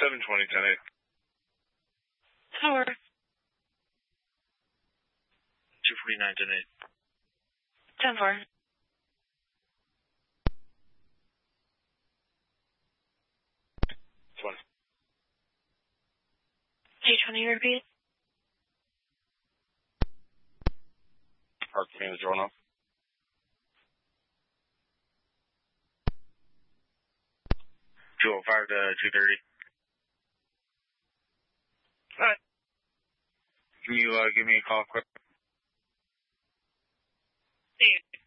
720, 10-8. Tower. 249, 10-8. 10-4. 20. 820, repeat. Park Community Roanoke. $205 to 230. Alright. Can you give me a call quick? See you.